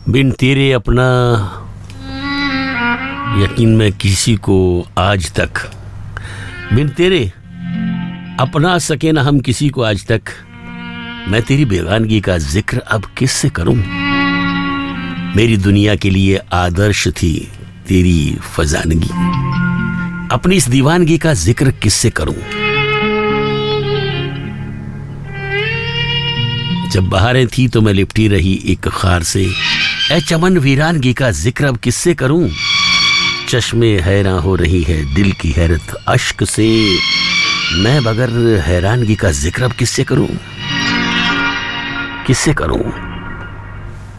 बिन तेरे अपना यकीन मैं किसी को आज तक, बिन तेरे अपना सके ना हम किसी को आज तक। मैं तेरी बेगानगी का जिक्र अब किससे करूं? मेरी दुनिया के लिए आदर्श थी तेरी फजानगी, अपनी इस दीवानगी का जिक्र किससे करूं? जब बहारें थी तो मैं लिपटी रही एक खार से, ऐ चमन वीरानगी का जिक्र अब किससे करूं? चश्मे हैरान हो रही है दिल की हैरत अश्क से, मैं बगैर हैरानगी का जिक्र अब किससे करूं? किससे करूं?